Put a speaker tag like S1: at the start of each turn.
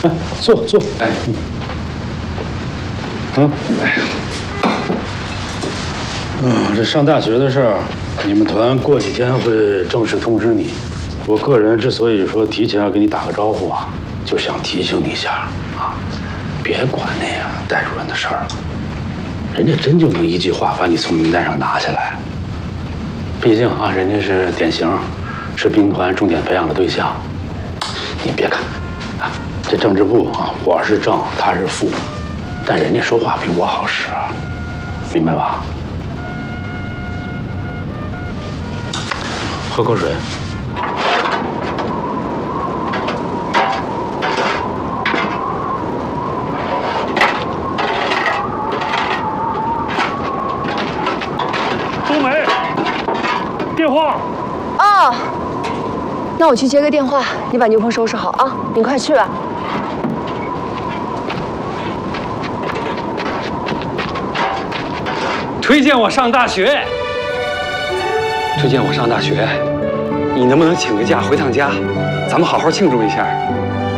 S1: 坐。哎，这上大学的事儿，你们团过几天会正式通知你。我个人之所以说提前要给你打个招呼啊，就想提醒你一下啊，别管那个戴主任的事儿了，人家真就能一句话把你从名单上拿下来。毕竟啊，人家是典型，是兵团重点培养的对象。你别看啊，这政治部啊，我是正，他是副，但人家说话比我好使啊，明白吧？喝口水。
S2: 冬梅，电话。
S3: 哦，那我去接个电话，你把牛棚收拾好啊，你快去吧。
S4: 推荐我上大学。推荐我上大学，你能不能请个假回趟家？咱们好好庆祝一下。